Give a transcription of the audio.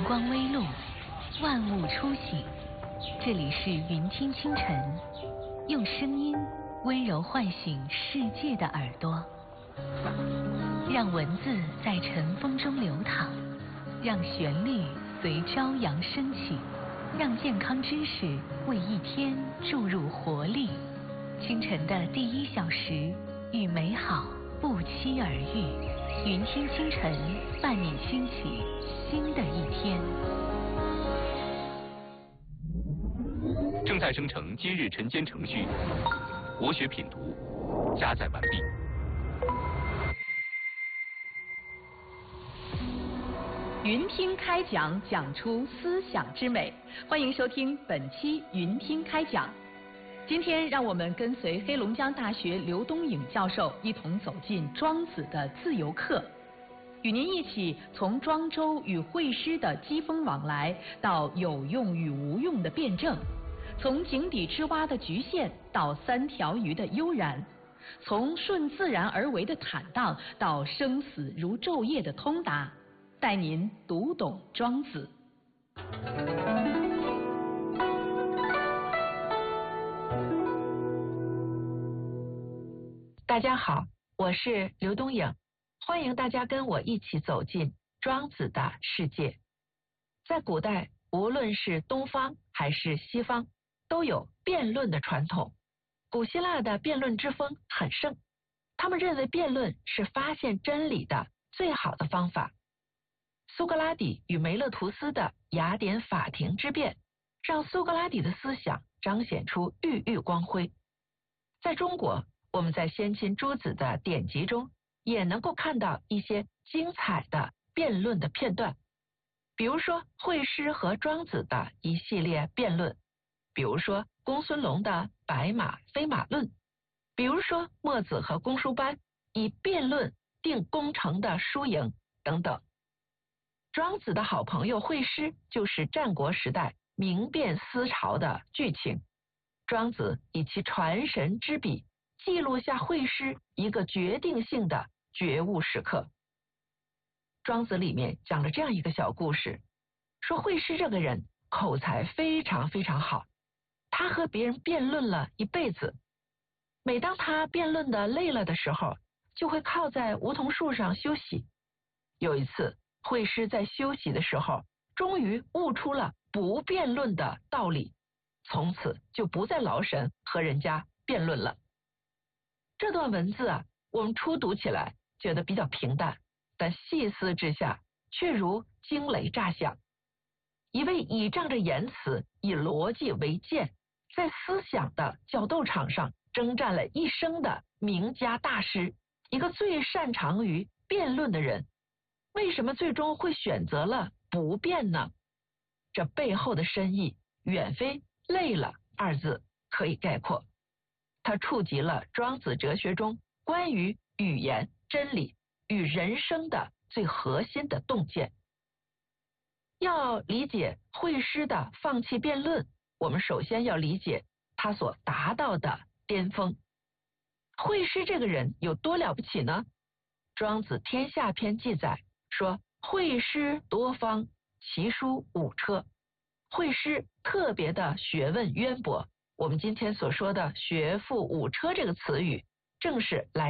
光微露，万物初醒。这里是云听清晨，用声音温柔唤醒世界的耳朵，让文字在晨风中流淌，让旋律随朝阳升起，让健康知识为一天注入活力。清晨的第1小时，与美好不期而遇。云听清晨，伴你兴起新的一天。 正在生成今日晨间程序，国学品读加载完毕。 云听开讲，讲出思想之美。欢迎收听本期云听开讲。今天让我们跟随黑龙江大学刘东颖教授一同走进庄子的自由课，与您一起从庄周与惠施的机锋往来到有用与无用的辩证，从井底之蛙的局限到3条鱼的悠然，从顺自然而为的坦荡到生死如昼夜的通达，带您读懂庄子。 大家好，我是刘东颖，欢迎大家跟我一起走进庄子的世界。在古代，无论是东方还是西方，都有辩论的传统。古希腊的辩论之风很盛，他们认为辩论是发现真理的最好的方法。苏格拉底与梅勒图斯的雅典法庭之辩，让苏格拉底的思想彰显出郁郁光辉。在中国，我们在先秦诸子的典籍中也能够看到一些精彩的辩论的片段，比如说惠施和庄子的一系列辩论，比如说公孙龙的白马非马论，比如说墨子和公输班以辩论定攻城的输赢等等。庄子的好朋友惠施就是战国时代明辨思潮的巨擎，庄子以其传神之笔记录下惠施一个决定性的觉悟时刻。庄子里面讲了这样一个小故事，说惠施这个人口才非常非常好，他和别人辩论了一辈子，每当他辩论的累了的时候，就会靠在梧桐树上休息。有一次，惠施在休息的时候，终于悟出了不辩论的道理，从此就不再劳神和人家辩论了。这段文字啊，我们初读起来觉得比较平淡，但细思之下却如惊雷炸响。一位倚仗着言辞，以逻辑为剑，在思想的角斗场上征战了一生的名家大师，一个最擅长于辩论的人，为什么最终会选择了不辩呢？这背后的深意远非累了2字可以概括。他触及了庄子哲学中关于语言、真理与人生的最核心的洞见。要理解惠施的放弃辩论，我们首先要理解他所达到的巅峰。惠施这个人有多了不起呢？庄子天下篇记载说，惠施多方，其书5车。惠施特别的学问渊博，我们今天所说的学富5车这个词语，正是来